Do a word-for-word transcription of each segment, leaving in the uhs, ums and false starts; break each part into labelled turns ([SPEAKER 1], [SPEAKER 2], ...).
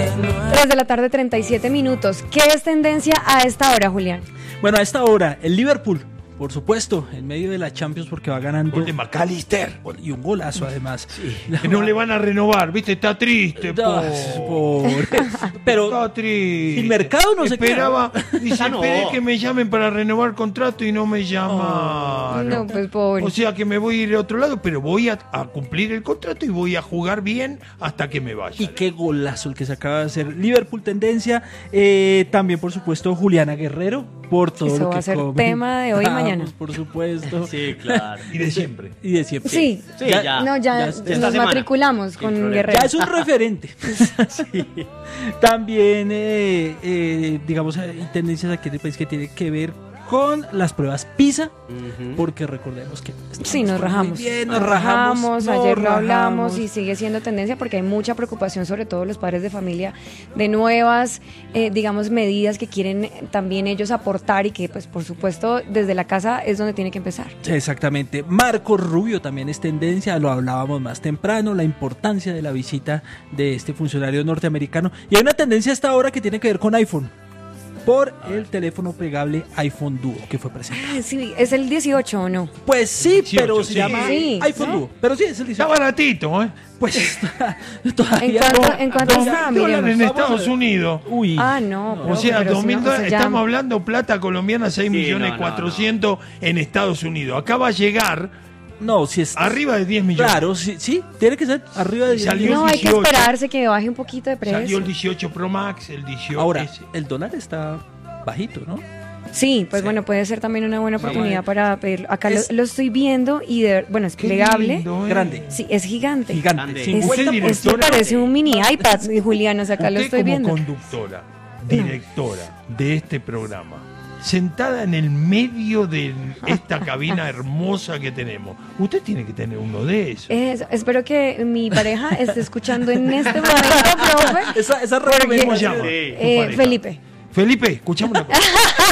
[SPEAKER 1] tres de la tarde, treinta y siete minutos. ¿Qué es tendencia a esta hora, Julián?
[SPEAKER 2] Bueno, a esta hora, el Liverpool, por supuesto, en medio de la Champions porque va ganando.
[SPEAKER 3] Gol de McAllister.
[SPEAKER 2] Y un golazo además.
[SPEAKER 3] Sí. Que no le van a renovar, ¿viste? Está triste,
[SPEAKER 2] No, pobre. Pero
[SPEAKER 3] está triste.
[SPEAKER 2] el mercado no se
[SPEAKER 3] esperaba. Dice,
[SPEAKER 4] Ah, no.
[SPEAKER 3] esperé que me llamen para renovar contrato y no me llamaron.
[SPEAKER 1] No, pues pobre.
[SPEAKER 3] O sea que me voy a ir a otro lado, pero voy a, a cumplir el contrato y voy a jugar bien hasta que me vaya.
[SPEAKER 2] Y qué golazo el que se acaba de hacer. Liverpool tendencia. Eh, también, por supuesto, Juliana Guerrero. Por todo
[SPEAKER 1] Eso
[SPEAKER 2] lo
[SPEAKER 1] va
[SPEAKER 2] que
[SPEAKER 1] a ser
[SPEAKER 2] comen.
[SPEAKER 1] tema de hoy y
[SPEAKER 2] Vamos,
[SPEAKER 1] mañana.
[SPEAKER 2] Por supuesto.
[SPEAKER 4] Sí, claro.
[SPEAKER 3] Y de siempre.
[SPEAKER 2] Y de siempre.
[SPEAKER 1] Sí,
[SPEAKER 4] Sí,
[SPEAKER 2] Ya-
[SPEAKER 4] ya.
[SPEAKER 1] no, ya,
[SPEAKER 2] ya
[SPEAKER 1] nos
[SPEAKER 2] esta
[SPEAKER 4] semana.
[SPEAKER 1] matriculamos
[SPEAKER 4] Sin
[SPEAKER 1] con
[SPEAKER 4] problema.
[SPEAKER 1] Guerrero.
[SPEAKER 2] Ya es un referente. Sí. También, eh, eh, digamos, hay tendencias aquí en el país que tiene que ver con las pruebas PISA,
[SPEAKER 4] Ujú.
[SPEAKER 2] porque recordemos que estamos
[SPEAKER 1] Sí, nos
[SPEAKER 2] muy
[SPEAKER 1] rajamos.
[SPEAKER 2] bien, nos rajamos, nos
[SPEAKER 1] ayer lo hablamos
[SPEAKER 2] rajamos.
[SPEAKER 1] y sigue siendo tendencia porque hay mucha preocupación, sobre todo los padres de familia, de nuevas, eh, digamos, medidas que quieren también ellos aportar y que, pues, por supuesto, desde la casa es donde tiene que empezar.
[SPEAKER 2] Exactamente. Marco Rubio también es tendencia, lo hablábamos más temprano, la importancia de la visita de este funcionario norteamericano. Y hay una tendencia hasta ahora que tiene que ver con iPhone, por el teléfono plegable iPhone Duo que fue presentado.
[SPEAKER 1] Ah, sí, es el dieciocho o no.
[SPEAKER 2] Pues sí,
[SPEAKER 3] dieciocho,
[SPEAKER 2] pero se
[SPEAKER 3] sí.
[SPEAKER 2] llama
[SPEAKER 1] Sí,
[SPEAKER 2] iPhone
[SPEAKER 1] ¿no?
[SPEAKER 2] Duo. Pero sí, es el
[SPEAKER 3] Está
[SPEAKER 2] dieciocho.
[SPEAKER 3] baratito, ¿eh?
[SPEAKER 2] Pues está,
[SPEAKER 1] ¿En
[SPEAKER 2] todavía
[SPEAKER 1] cuánto,
[SPEAKER 2] no.
[SPEAKER 1] en cuánto
[SPEAKER 3] Dos
[SPEAKER 1] está?
[SPEAKER 3] mil dólares en
[SPEAKER 1] Miremos.
[SPEAKER 2] Vamos a
[SPEAKER 3] Estados
[SPEAKER 2] ver.
[SPEAKER 3] Unidos.
[SPEAKER 2] Uy.
[SPEAKER 1] Ah, no.
[SPEAKER 3] O
[SPEAKER 1] profe,
[SPEAKER 3] sea,
[SPEAKER 1] pero
[SPEAKER 3] dos
[SPEAKER 1] si
[SPEAKER 3] mil
[SPEAKER 1] no,
[SPEAKER 3] dólares.
[SPEAKER 1] o sea, ya-
[SPEAKER 3] Estamos hablando plata colombiana, seis
[SPEAKER 4] Sí,
[SPEAKER 3] millones
[SPEAKER 4] no, no,
[SPEAKER 3] cuatrocientos en Estados Unidos. Acá va a llegar
[SPEAKER 2] No, si es
[SPEAKER 3] arriba de diez millones.
[SPEAKER 2] Claro, sí, sí, tiene que ser arriba de
[SPEAKER 3] Y salió
[SPEAKER 1] No,
[SPEAKER 3] el
[SPEAKER 1] hay que
[SPEAKER 3] dieciocho.
[SPEAKER 1] esperarse que baje un poquito de precio.
[SPEAKER 3] Salió el dieciocho Pro Max, el dieciocho.
[SPEAKER 2] Ahora,
[SPEAKER 3] ese.
[SPEAKER 2] el dólar está bajito, ¿no?
[SPEAKER 1] Sí, pues
[SPEAKER 2] Sí.
[SPEAKER 1] bueno, puede ser también una buena
[SPEAKER 2] Vamos a
[SPEAKER 1] oportunidad
[SPEAKER 2] ver.
[SPEAKER 1] para pedirlo. Acá
[SPEAKER 2] Es-
[SPEAKER 1] lo, lo estoy viendo y de, bueno, es
[SPEAKER 3] Qué
[SPEAKER 1] plegable.
[SPEAKER 3] lindo, ¿eh?
[SPEAKER 2] Grande.
[SPEAKER 1] Sí, es gigante.
[SPEAKER 2] Gigante.
[SPEAKER 4] Grande.
[SPEAKER 1] Es,
[SPEAKER 2] cincuenta
[SPEAKER 3] Usted,
[SPEAKER 2] por ciento.
[SPEAKER 1] esto
[SPEAKER 3] directora,
[SPEAKER 1] parece un mini iPad, Julián, o sea, acá lo
[SPEAKER 3] Usted
[SPEAKER 1] estoy
[SPEAKER 3] como
[SPEAKER 1] viendo.
[SPEAKER 3] conductora, directora de este programa, sentada en el medio de esta cabina hermosa que tenemos, usted tiene que tener uno de esos.
[SPEAKER 1] Es- espero que mi pareja esté escuchando en este momento, profe.
[SPEAKER 2] Esa, esa
[SPEAKER 1] Porque-
[SPEAKER 2] recomendación-
[SPEAKER 3] ¿Cómo se llama?
[SPEAKER 4] Sí.
[SPEAKER 3] tu
[SPEAKER 1] Eh,
[SPEAKER 3] pareja?
[SPEAKER 1] Felipe.
[SPEAKER 3] Felipe, escuchame una cosa.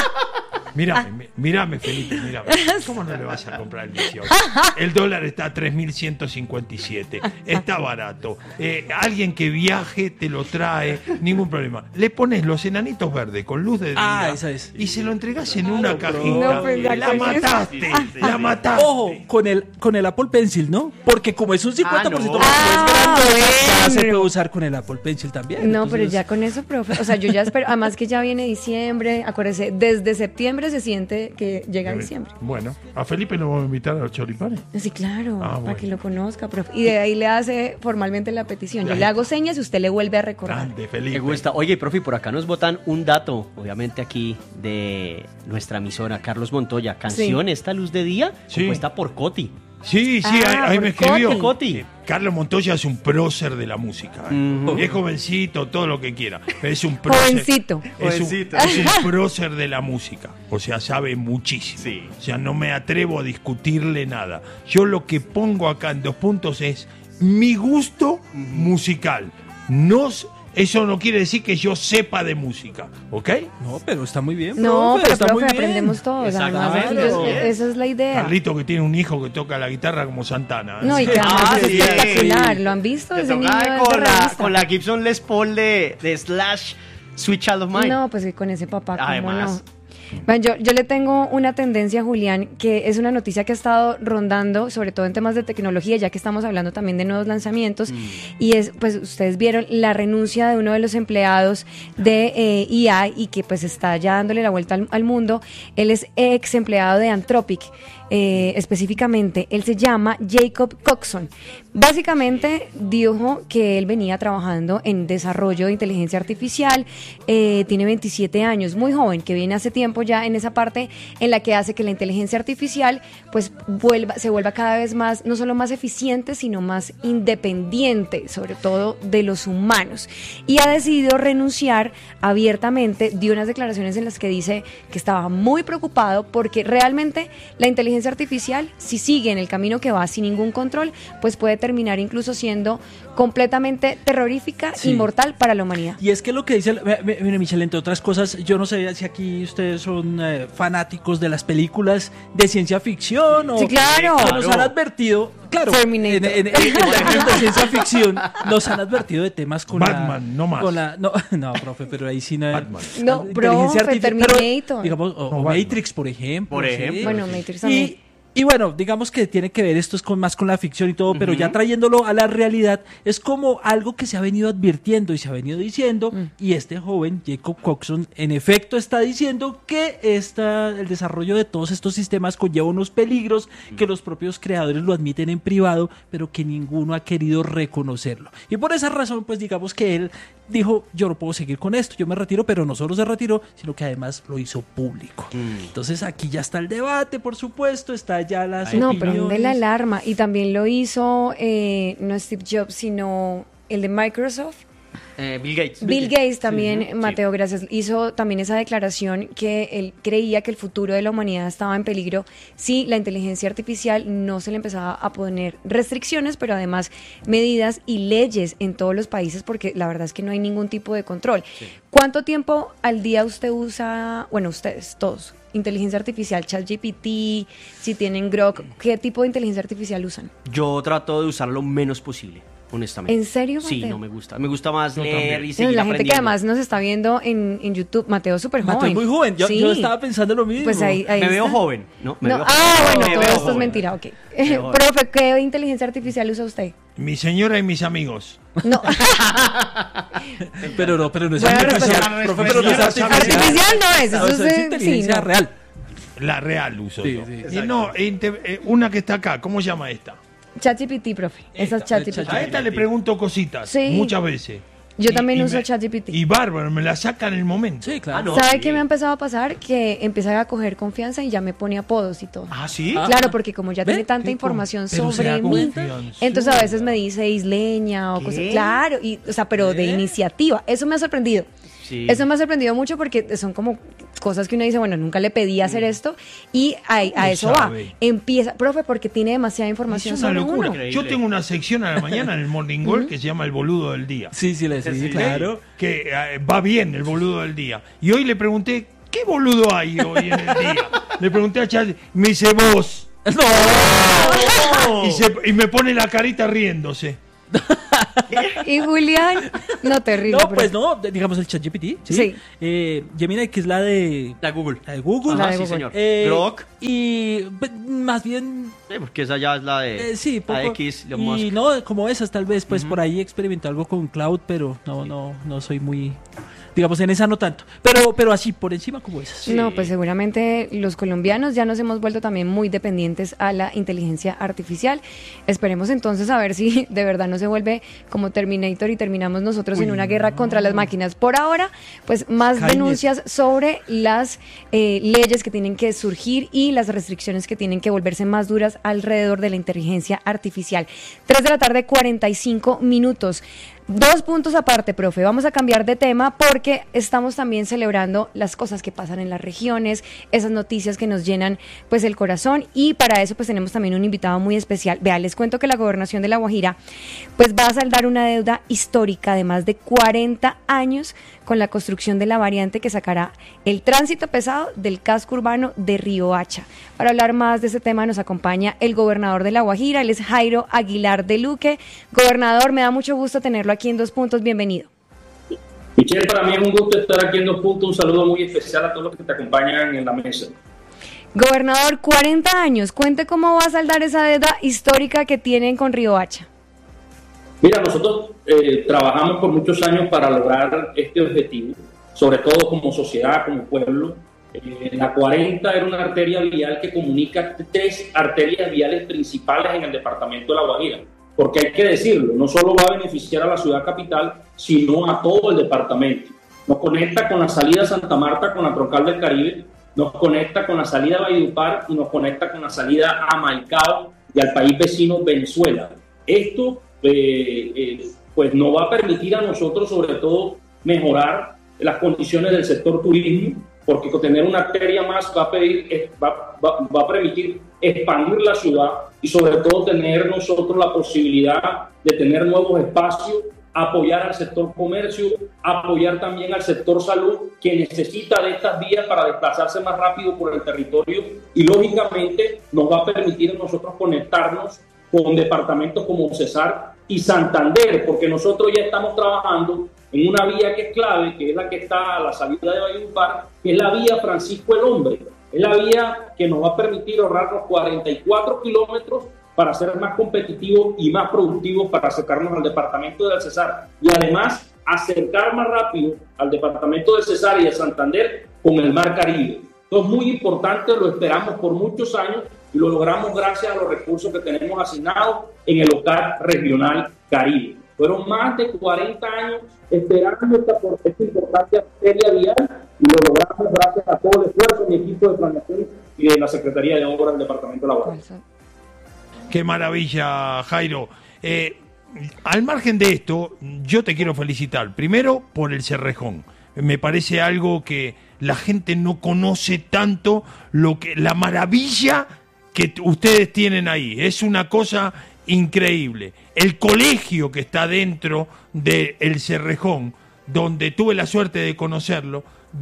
[SPEAKER 3] Mírame, mi- mírame, Felipe, mírame. ¿Cómo no le vas a comprar el dieciocho? El dólar está a tres mil ciento cincuenta y siete. Está barato. Eh, alguien que viaje te lo trae, ningún problema. Le pones los enanitos verdes con luz de día
[SPEAKER 2] Ah, esa es.
[SPEAKER 3] y se lo entregas en una
[SPEAKER 2] Claro,
[SPEAKER 3] cajita.
[SPEAKER 1] no, pues, la
[SPEAKER 3] la
[SPEAKER 1] cosa es-
[SPEAKER 3] mataste, la mataste.
[SPEAKER 2] Ojo, con el, con el Apple Pencil, ¿no? Porque como es un cincuenta por ciento
[SPEAKER 4] Ah,
[SPEAKER 2] más
[SPEAKER 1] no.
[SPEAKER 2] grande,
[SPEAKER 1] Ah,
[SPEAKER 2] ya se
[SPEAKER 1] bueno.
[SPEAKER 2] puede usar con el Apple Pencil también.
[SPEAKER 1] No, pero
[SPEAKER 2] Entonces,
[SPEAKER 1] ya con eso, profe. O sea, yo ya espero. Además que ya viene diciembre. Acuérdese, desde septiembre se siente que llega diciembre.
[SPEAKER 3] Bueno, a Felipe lo vamos a invitar a los choripanes.
[SPEAKER 1] Sí, claro,
[SPEAKER 3] Ah,
[SPEAKER 1] para
[SPEAKER 3] bueno.
[SPEAKER 1] que lo conozca, profe. Y de ahí le hace formalmente la petición. Yo
[SPEAKER 3] Ya.
[SPEAKER 1] le hago señas y usted le vuelve a recordar.
[SPEAKER 3] Grande, Felipe.
[SPEAKER 4] Me gusta. Oye, profe, por acá nos botan un dato, obviamente aquí de nuestra emisora, Carlos Montoya. Canción, esta luz de día,
[SPEAKER 3] Sí.
[SPEAKER 4] compuesta por Coti.
[SPEAKER 3] Sí, sí,
[SPEAKER 1] Ah,
[SPEAKER 3] ahí, ahí
[SPEAKER 1] por
[SPEAKER 3] me escribió.
[SPEAKER 1] Coti.
[SPEAKER 4] Coti.
[SPEAKER 3] Eh, Carlos Montoya es un prócer de la música. ¿eh?
[SPEAKER 4] Ujú.
[SPEAKER 3] Es jovencito, todo lo que quiera. Pero es un prócer.
[SPEAKER 1] Jovencito.
[SPEAKER 3] Es un,
[SPEAKER 4] Jovencito.
[SPEAKER 3] es un prócer de la música. O sea, sabe muchísimo.
[SPEAKER 4] Sí.
[SPEAKER 3] O sea, no me atrevo a discutirle nada. Yo lo que pongo acá en dos puntos es mi gusto musical. No, s- eso no quiere decir que yo sepa de música. ¿Ok?
[SPEAKER 2] No, pero está muy bien.
[SPEAKER 1] No,
[SPEAKER 2] profe,
[SPEAKER 1] pero
[SPEAKER 2] está
[SPEAKER 1] profe,
[SPEAKER 2] muy bien.
[SPEAKER 1] aprendemos todos. Además,
[SPEAKER 4] Exactamente.
[SPEAKER 1] yo- esa es la idea.
[SPEAKER 3] Carlito que tiene un hijo que toca la guitarra como Santana. ¿eh?
[SPEAKER 1] No, y que
[SPEAKER 4] Sí.
[SPEAKER 1] además
[SPEAKER 4] Ah,
[SPEAKER 1] es
[SPEAKER 4] sí.
[SPEAKER 1] espectacular. ¿Lo han visto?
[SPEAKER 4] Te
[SPEAKER 1] Ese niño
[SPEAKER 4] tocaba
[SPEAKER 1] es
[SPEAKER 4] con,
[SPEAKER 1] de
[SPEAKER 4] la,
[SPEAKER 1] revista.
[SPEAKER 4] con la Gibson Les Paul de, de Slash, Sweet Child of Mine.
[SPEAKER 1] No, pues que con ese papá, ¿cómo
[SPEAKER 4] Además.
[SPEAKER 1] no? Bueno, yo, yo le tengo una tendencia, Julián, que es una noticia que ha estado rondando, sobre todo en temas de tecnología, ya que estamos hablando también de nuevos lanzamientos, y es, pues ustedes vieron la renuncia de uno de los empleados de eh, E A I y que pues está ya dándole la vuelta al, al mundo. Él es ex empleado de Anthropic. Eh, específicamente, él se llama Jacob Coxon. Básicamente dijo que él venía trabajando en desarrollo de inteligencia artificial, eh, tiene veintisiete años, muy joven, que viene hace tiempo ya en esa parte en la que hace que la inteligencia artificial pues vuelva, se vuelva cada vez más, no solo más eficiente, sino más independiente, sobre todo de los humanos. Y ha decidido renunciar abiertamente, dio unas declaraciones en las que dice que estaba muy preocupado porque realmente la inteligencia artificial, si sigue en el camino que va sin ningún control, pues puede terminar incluso siendo completamente terrorífica
[SPEAKER 2] Sí.
[SPEAKER 1] y mortal para la humanidad.
[SPEAKER 2] Y es que lo que dice, mire Michelle, entre otras cosas, yo no sé si aquí ustedes son eh, fanáticos de las películas de ciencia ficción o
[SPEAKER 1] Sí, claro.
[SPEAKER 2] que nos han advertido claro,
[SPEAKER 1] Terminator.
[SPEAKER 2] en, en, en, en términos de ciencia ficción nos han advertido de temas con
[SPEAKER 3] Batman,
[SPEAKER 2] la...
[SPEAKER 3] no más.
[SPEAKER 2] Con la, no, no, profe, pero ahí sí no hay...
[SPEAKER 3] Batman.
[SPEAKER 1] No,
[SPEAKER 2] inteligencia
[SPEAKER 1] profe,
[SPEAKER 2] artificial,
[SPEAKER 1] Terminator.
[SPEAKER 2] pero, digamos, o,
[SPEAKER 3] No,
[SPEAKER 2] o
[SPEAKER 3] Batman.
[SPEAKER 2] Matrix, por ejemplo.
[SPEAKER 4] Por
[SPEAKER 2] sí.
[SPEAKER 4] ejemplo.
[SPEAKER 1] Bueno, Matrix también.
[SPEAKER 2] Y, y bueno, digamos que tiene que ver esto es con más con la ficción y todo, pero ya trayéndolo a la realidad, es como algo que se ha venido advirtiendo y se ha venido diciendo, y este joven, Jacob Coxon, en efecto está diciendo que esta, el desarrollo de todos estos sistemas conlleva unos peligros que los propios creadores lo admiten en privado, pero que ninguno ha querido reconocerlo. Y por esa razón, pues digamos que él dijo, yo no puedo seguir con esto, yo me retiro, pero no solo se retiró, sino que además lo hizo público.
[SPEAKER 4] Mm.
[SPEAKER 2] Entonces aquí ya está el debate, por supuesto, está ya las
[SPEAKER 1] No,
[SPEAKER 2] opiniones.
[SPEAKER 1] prende la alarma. Y también lo hizo, eh, no Steve Jobs, sino el de Microsoft.
[SPEAKER 4] Eh, Bill Gates.
[SPEAKER 1] Bill Gates también,
[SPEAKER 4] Sí.
[SPEAKER 1] Mateo, gracias, hizo también esa declaración que él creía que el futuro de la humanidad estaba en peligro si la inteligencia artificial no se le empezaba a poner restricciones, pero además medidas y leyes en todos los países, porque la verdad es que no hay ningún tipo de control.
[SPEAKER 4] Sí.
[SPEAKER 1] ¿Cuánto tiempo al día usted usa, bueno, ustedes todos, inteligencia artificial, ChatGPT, si tienen Grok, qué tipo de inteligencia artificial usan?
[SPEAKER 4] Yo trato de usar lo menos posible, honestamente.
[SPEAKER 1] ¿En serio,
[SPEAKER 4] Sí,
[SPEAKER 1] Mateo?
[SPEAKER 4] no me gusta. Me gusta más
[SPEAKER 3] Yo
[SPEAKER 4] leer
[SPEAKER 3] también.
[SPEAKER 4] y
[SPEAKER 1] No,
[SPEAKER 4] seguir
[SPEAKER 1] la gente que
[SPEAKER 4] aprendiendo.
[SPEAKER 1] además nos está viendo en, en YouTube, Mateo es súper joven.
[SPEAKER 2] Mateo es muy joven, yo,
[SPEAKER 1] Sí.
[SPEAKER 2] yo estaba pensando lo mismo.
[SPEAKER 1] Pues ahí, ahí
[SPEAKER 4] Me veo
[SPEAKER 1] está.
[SPEAKER 4] joven, ¿no? Me
[SPEAKER 1] No,
[SPEAKER 4] veo
[SPEAKER 1] ah,
[SPEAKER 4] joven.
[SPEAKER 1] bueno,
[SPEAKER 4] Me
[SPEAKER 1] todo
[SPEAKER 4] veo
[SPEAKER 1] esto es
[SPEAKER 4] joven.
[SPEAKER 1] mentira, ok.
[SPEAKER 4] veo joven.
[SPEAKER 1] Profe, ¿qué inteligencia artificial usa usted?
[SPEAKER 3] Mi señora y mis amigos.
[SPEAKER 1] No,
[SPEAKER 2] Pero no, pero no es
[SPEAKER 1] Buena
[SPEAKER 2] artificial.
[SPEAKER 3] respuesta.
[SPEAKER 2] Profe, pero no es artificial.
[SPEAKER 1] artificial no es,
[SPEAKER 2] No,
[SPEAKER 1] eso
[SPEAKER 2] eso es
[SPEAKER 1] es,
[SPEAKER 2] inteligencia
[SPEAKER 1] sí, no.
[SPEAKER 2] real.
[SPEAKER 3] La real uso
[SPEAKER 2] Sí,
[SPEAKER 3] yo.
[SPEAKER 2] sí.
[SPEAKER 3] Y no, inte- eh, una que está acá, ¿cómo se llama esta?
[SPEAKER 1] ChatGPT, profe. Esa es
[SPEAKER 3] Esta,
[SPEAKER 1] ChatGPT.
[SPEAKER 3] A esta le pregunto cositas,
[SPEAKER 1] Sí.
[SPEAKER 3] muchas veces.
[SPEAKER 1] Yo
[SPEAKER 3] Y-
[SPEAKER 1] también
[SPEAKER 3] y
[SPEAKER 1] uso
[SPEAKER 3] me-
[SPEAKER 1] ChatGPT.
[SPEAKER 3] Y bárbaro, me la saca en el momento.
[SPEAKER 2] Sí, claro.
[SPEAKER 4] Ah, no.
[SPEAKER 1] ¿Sabe
[SPEAKER 4] sí.
[SPEAKER 1] qué me ha empezado a pasar? Que empieza a coger confianza y ya me pone apodos y todo.
[SPEAKER 4] Ah, ¿sí?
[SPEAKER 2] Ah.
[SPEAKER 1] Claro, porque como ya
[SPEAKER 2] ¿Ve?
[SPEAKER 1] tiene tanta
[SPEAKER 2] Qué
[SPEAKER 1] información
[SPEAKER 2] con- pero se
[SPEAKER 1] sobre
[SPEAKER 2] da
[SPEAKER 1] mí,
[SPEAKER 3] confianza.
[SPEAKER 1] entonces a veces me dice isleña o
[SPEAKER 4] ¿Qué?
[SPEAKER 1] cosas. Claro, y, o sea, pero de
[SPEAKER 2] ¿Qué?
[SPEAKER 1] iniciativa. Eso me ha sorprendido.
[SPEAKER 4] Sí.
[SPEAKER 1] Eso me ha sorprendido mucho porque son como cosas que uno dice, bueno, nunca le pedí hacer esto y a, a
[SPEAKER 3] ¿Cómo
[SPEAKER 1] eso
[SPEAKER 3] sabe?
[SPEAKER 1] va. Empieza, profe, porque tiene demasiada
[SPEAKER 3] Es
[SPEAKER 1] información
[SPEAKER 3] una
[SPEAKER 1] sobre
[SPEAKER 3] locura.
[SPEAKER 1] uno.
[SPEAKER 3] Yo tengo una sección a la mañana en el Morning World que se llama El Boludo del Día.
[SPEAKER 2] Sí, sí, le sí,
[SPEAKER 4] Sí,
[SPEAKER 2] claro.
[SPEAKER 3] Que eh, va bien el boludo del día. Y hoy le pregunté, ¿qué boludo hay hoy en el día? Le pregunté a Chad, me dice vos.
[SPEAKER 2] ¡No!
[SPEAKER 3] Y, se- y me pone la carita riéndose.
[SPEAKER 1] Y Julián, no terrible.
[SPEAKER 2] No,
[SPEAKER 1] profe.
[SPEAKER 2] pues no, digamos el ChatGPT. Sí.
[SPEAKER 1] Sí.
[SPEAKER 2] Eh, Gemini, que es la de,
[SPEAKER 4] La Google.
[SPEAKER 2] la de Google.
[SPEAKER 1] La
[SPEAKER 4] Ajá,
[SPEAKER 1] de
[SPEAKER 4] sí,
[SPEAKER 1] Google.
[SPEAKER 4] señor.
[SPEAKER 2] Eh,
[SPEAKER 4] Grok.
[SPEAKER 2] Y pues, más bien
[SPEAKER 4] Sí, porque esa ya es la de
[SPEAKER 2] Eh, sí, poco,
[SPEAKER 4] la X, Elon
[SPEAKER 2] y
[SPEAKER 4] Musk.
[SPEAKER 2] no como esas tal vez, pues por ahí experimenté algo con Cloud, pero no, no, no soy muy, digamos en esa no tanto, pero, pero así por encima como esas.
[SPEAKER 1] No, pues seguramente los colombianos ya nos hemos vuelto también muy dependientes a la inteligencia artificial. Esperemos entonces a ver si de verdad no se vuelve como Terminator y terminamos nosotros en una guerra contra las máquinas. Por ahora, pues más
[SPEAKER 2] Skynet.
[SPEAKER 1] denuncias sobre las eh, leyes que tienen que surgir y las restricciones que tienen que volverse más duras alrededor de la inteligencia artificial. tres de la tarde, cuarenta y cinco minutos. Dos puntos aparte, profe. Vamos a cambiar de tema porque estamos también celebrando las cosas que pasan en las regiones, esas noticias que nos llenan pues el corazón, y para eso pues tenemos también un invitado muy especial. Vea, les cuento que la Gobernación de La Guajira pues va a saldar una deuda histórica de más de cuarenta años con la construcción de la variante que sacará el tránsito pesado del casco urbano de Riohacha. Para hablar más de ese tema nos acompaña el gobernador de La Guajira, él es Jairo Aguilar de Luque. Gobernador, me da mucho gusto tenerlo aquí en Dos Puntos, bienvenido.
[SPEAKER 5] Michelle, para mí es un gusto estar aquí en Dos Puntos, un saludo muy especial a todos los que te acompañan en la mesa.
[SPEAKER 1] Gobernador, cuarenta años, cuente cómo va a saldar esa deuda histórica que tienen con Riohacha.
[SPEAKER 5] Mira, nosotros eh, trabajamos por muchos años para lograr este objetivo, sobre todo como sociedad, como pueblo. Eh, la cuarenta era una arteria vial que comunica tres arterias viales principales en el departamento de La Guajira, porque hay que decirlo, no solo va a beneficiar a la ciudad capital, sino a todo el departamento. Nos conecta con la salida a Santa Marta, con la troncal del Caribe, nos conecta con la salida a Valledupar y nos conecta con la salida a Maicao y al país vecino Venezuela. Esto eh, eh, pues nos va a permitir a nosotros sobre todo mejorar las condiciones del sector turismo, porque con tener una arteria más va a, pedir, eh, va, va, va a permitir expandir la ciudad y sobre todo tener nosotros la posibilidad de tener nuevos espacios, apoyar al sector comercio, apoyar también al sector salud, que necesita de estas vías para desplazarse más rápido por el territorio, y lógicamente nos va a permitir a nosotros conectarnos con departamentos como Cesar y Santander, porque nosotros ya estamos trabajando en una vía que es clave, que es la que está a la salida de Valledupar, que es la vía Francisco el Hombre. Es la vía que nos va a permitir ahorrarnos cuarenta y cuatro kilómetros para ser más competitivos y más productivos para acercarnos al departamento del Cesar. Y además, acercar más rápido al departamento del Cesar y de Santander con el Mar Caribe. Esto es muy importante, lo esperamos por muchos años y lo logramos gracias a los recursos que tenemos asignados en el local regional Caribe. Fueron más de cuarenta años esperando esta, esta importante arteria vial y lo logramos gracias a todo el esfuerzo de mi equipo de planeación y de la Secretaría de Obras del Departamento de La Guajira.
[SPEAKER 3] Qué maravilla, Jairo. Eh, al margen de esto, yo te quiero felicitar. Primero, por el Cerrejón. Me parece algo que la gente no conoce tanto, lo que la maravilla que t- ustedes tienen ahí. Es una cosa increíble. El colegio que está dentro del Cerrejón, donde tuve la suerte de conocerlo,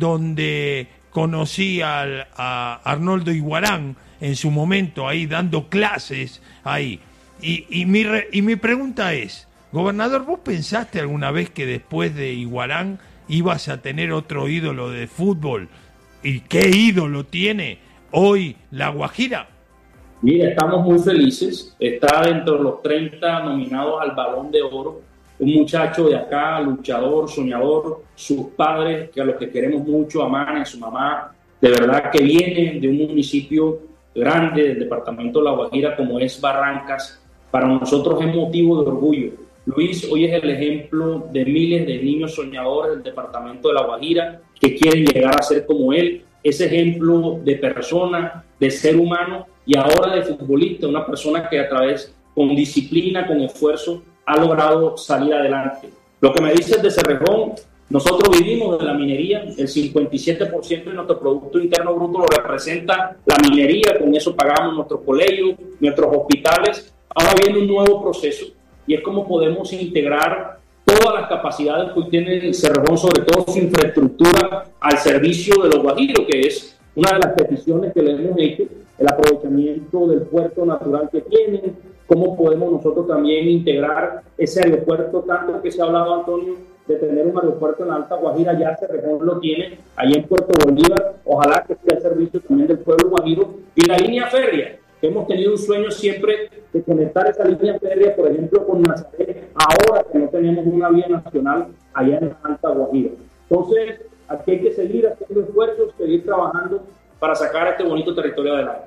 [SPEAKER 3] donde conocí al, a Arnoldo Iguarán en su momento ahí dando clases ahí. Y, y, mi re, y mi pregunta es, gobernador, ¿vos pensaste alguna vez que después de Iguarán ibas a tener otro ídolo de fútbol? ¿Y qué ídolo tiene hoy La Guajira?
[SPEAKER 5] Mira, estamos muy felices. Está dentro de los treinta nominados al Balón de Oro. Un muchacho de acá, luchador, soñador, sus padres, que a los que queremos mucho, a Mane, a su mamá, de verdad que viene de un municipio grande del departamento de La Guajira como es Barrancas. Para nosotros es motivo de orgullo. Luis hoy es el ejemplo de miles de niños soñadores del departamento de La Guajira que quieren llegar a ser como él. Ese ejemplo de persona, de ser humano y ahora de futbolista, una persona que a través, con disciplina, con esfuerzo, ha logrado salir adelante. Lo que me dices de Cerrejón, nosotros vivimos de la minería, el cincuenta y siete por ciento de nuestro Producto Interno Bruto lo representa la minería, con eso pagamos nuestros colegios, nuestros hospitales. Ahora viene un nuevo proceso y es cómo podemos integrar todas las capacidades que hoy tiene el Cerrejón, sobre todo su infraestructura, al servicio de los guajiros, que es una de las peticiones que le hemos hecho, el aprovechamiento del puerto natural que tienen, cómo podemos nosotros también integrar ese aeropuerto, tanto que se ha hablado, Antonio, de tener un aeropuerto en la Alta Guajira, ya Cerrejón lo tiene, ahí en Puerto Bolívar, ojalá que esté al servicio también del pueblo guajiro, y la línea férrea, que hemos tenido un sueño siempre de conectar esa línea férrea, por ejemplo, con Nazaret, ahora que no tenemos una vía nacional allá en la Alta Guajira. Entonces, aquí hay que seguir haciendo esfuerzos, seguir trabajando para sacar este bonito territorio adelante.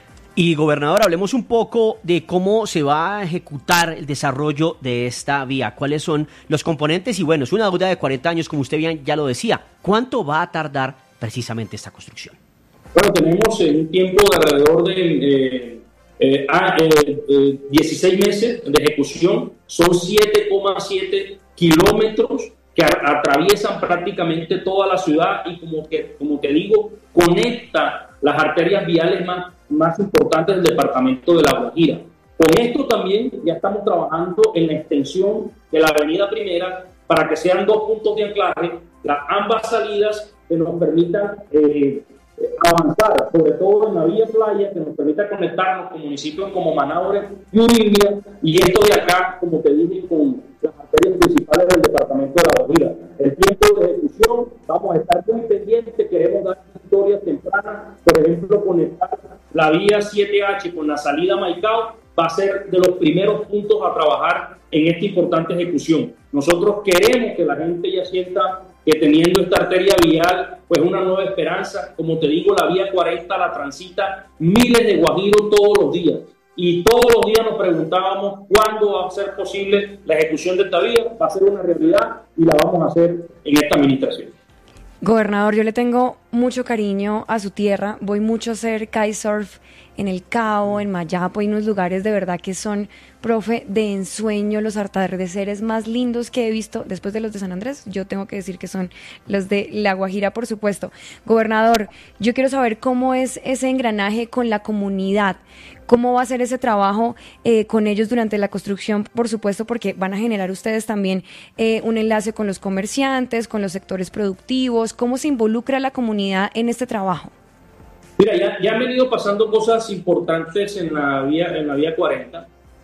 [SPEAKER 4] Y gobernador, hablemos un poco de cómo se va a ejecutar el desarrollo de esta vía, cuáles son los componentes y bueno, es una deuda de cuarenta años, como usted bien ya lo decía. ¿Cuánto va a tardar precisamente esta construcción?
[SPEAKER 5] Bueno, tenemos eh, un tiempo de alrededor de eh, eh, ah, eh, eh, dieciséis meses de ejecución, son siete coma siete kilómetros que a, atraviesan prácticamente toda la ciudad y como que, como te digo, conecta las arterias viales más, más importantes del departamento de La Guajira. Con esto también ya estamos trabajando en la extensión de la avenida Primera para que sean dos puntos de anclaje, las ambas salidas que nos permitan eh, avanzar, sobre todo en la vía playa, que nos permita conectarnos con municipios como Manaure y Urimbia, y esto de acá, como te dije, con las arterias principales del departamento de La Guajira. El tiempo de ejecución, vamos a estar muy pendientes, queremos dar victorias tempranas, por ejemplo, conectar la vía siete H con la salida a Maicao, va a ser de los primeros puntos a trabajar en esta importante ejecución. Nosotros queremos que la gente ya sienta que teniendo esta arteria vial, pues una nueva esperanza. Como te digo, la vía cuarenta la transita miles de guajiros todos los días. Y todos los días nos preguntábamos cuándo va a ser posible la ejecución de esta vía. Va a ser una realidad y la vamos a hacer en esta administración.
[SPEAKER 1] Gobernador, yo le tengo mucho cariño a su tierra. Voy mucho a hacer kitesurf en el Cabo, en Mayapo, hay unos lugares de verdad que son, profe, de ensueño, los atardeceres más lindos que he visto después de los de San Andrés. Yo tengo que decir que son los de La Guajira, por supuesto. Gobernador, yo quiero saber cómo es ese engranaje con la comunidad, cómo va a ser ese trabajo eh, con ellos durante la construcción, por supuesto, porque van a generar ustedes también eh, un enlace con los comerciantes, con los sectores productivos. ¿Cómo se involucra la comunidad en este trabajo?
[SPEAKER 5] Mira, ya, ya han venido pasando cosas importantes en la vía, en la vía cuarenta.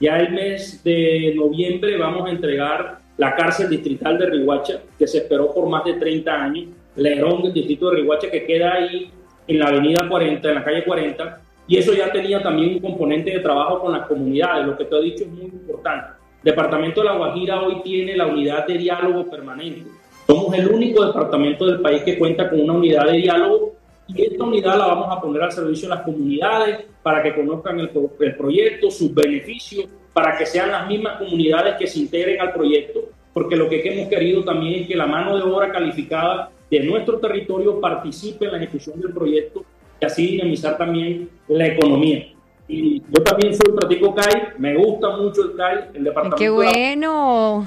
[SPEAKER 5] Ya el mes de noviembre vamos a entregar la cárcel distrital de Riohacha, que se esperó por más de treinta años, Lerón del distrito de Riohacha, que queda ahí en la avenida cuarenta, en la calle cuarenta, y eso ya tenía también un componente de trabajo con las comunidades. Lo que te he dicho es muy importante. El Departamento de La Guajira hoy tiene la unidad de diálogo permanente. Somos el único departamento del país que cuenta con una unidad de diálogo, y esta unidad la vamos a poner al servicio de las comunidades para que conozcan el, el proyecto, sus beneficios, para que sean las mismas comunidades que se integren al proyecto, porque lo que hemos querido también es que la mano de obra calificada de nuestro territorio participe en la ejecución del proyecto y así dinamizar también la economía. Y yo también soy practico C A I, me gusta mucho el C A I, el departamento.
[SPEAKER 1] ¡Qué bueno!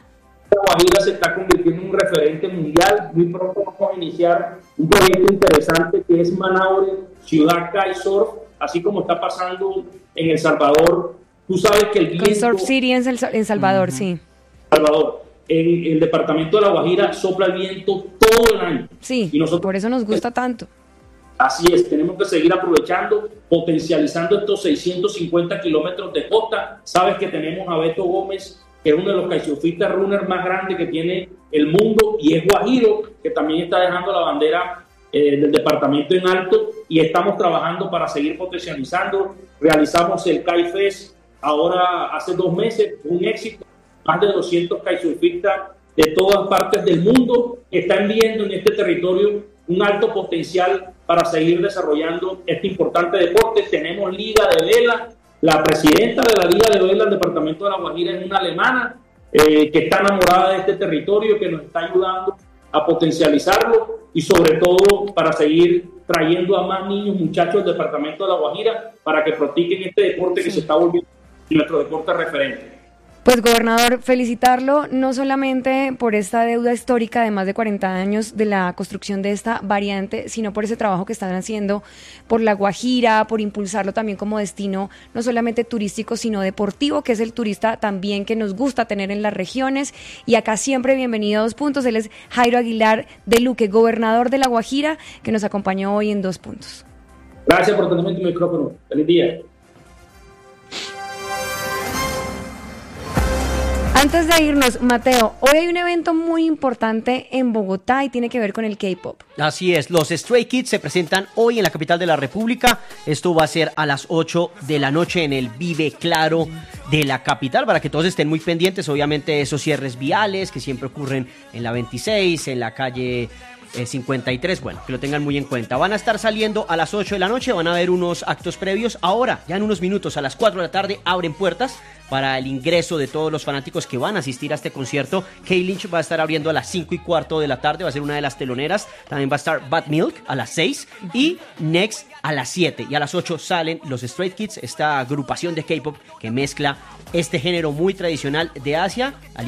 [SPEAKER 5] La Guajira se está convirtiendo en un referente mundial. Muy pronto vamos a iniciar un proyecto interesante que es Manaure, Ciudad C A I Surf, así como está pasando en El Salvador. Tú sabes que el viento...
[SPEAKER 1] Con Surf City en, en Salvador, uh-huh. Sí.
[SPEAKER 5] Salvador. En el departamento de La Guajira sopla el viento todo el año.
[SPEAKER 1] Sí,
[SPEAKER 5] y nosotros,
[SPEAKER 1] por eso nos gusta tanto.
[SPEAKER 5] Así es, tenemos que seguir aprovechando, potencializando estos seiscientos cincuenta kilómetros de costa. Sabes que tenemos a Beto Gómez, que es uno de los kitesurfistas runners más grandes que tiene el mundo, y es guajiro, que también está dejando la bandera eh, del departamento en alto, y estamos trabajando para seguir potencializando. Realizamos el Kite Fest ahora hace dos meses, un éxito. Más de doscientos kitesurfistas de todas partes del mundo están viendo en este territorio un alto potencial para seguir desarrollando este importante deporte. Tenemos liga de vela. La presidenta de la liga de vela del departamento de La Guajira es una alemana eh, que está enamorada de este territorio, que nos está ayudando a potencializarlo y sobre todo para seguir trayendo a más niños, muchachos del departamento de La Guajira para que practiquen este deporte, sí, que se está volviendo nuestro deporte referente.
[SPEAKER 1] Pues, gobernador, felicitarlo no solamente por esta deuda histórica de más de cuarenta años de la construcción de esta variante, sino por ese trabajo que están haciendo por La Guajira, por impulsarlo también como destino no solamente turístico, sino deportivo, que es el turista también que nos gusta tener en las regiones. Y acá siempre bienvenido a Dos Puntos. Él es Jairo Aguilar de Luque, gobernador de La Guajira, que nos acompañó hoy en Dos Puntos.
[SPEAKER 5] Gracias por tenerme tu micrófono. Feliz día.
[SPEAKER 1] Antes de irnos, Mateo, hoy hay un evento muy importante en Bogotá y tiene que ver con el K-pop.
[SPEAKER 4] Así es, los Stray Kids se presentan hoy en la capital de la República. Esto va a ser a las ocho de la noche en el Vive Claro de la capital, para que todos estén muy pendientes. Obviamente esos cierres viales que siempre ocurren en la veintiséis, en la calle eh, cincuenta y tres, bueno, que lo tengan muy en cuenta. Van a estar saliendo a las ocho de la noche, van a haber unos actos previos. Ahora, ya en unos minutos, a las cuatro de la tarde, abren puertas para el ingreso de todos los fanáticos que van a asistir a este concierto. K-Lynch va a estar abriendo a las cinco y cuarto de la tarde, va a ser una de las teloneras. También va a estar Bad Milk a las seis y Next a las siete. Y a las ocho salen los Stray Kids, esta agrupación de K-pop que mezcla este género muy tradicional de Asia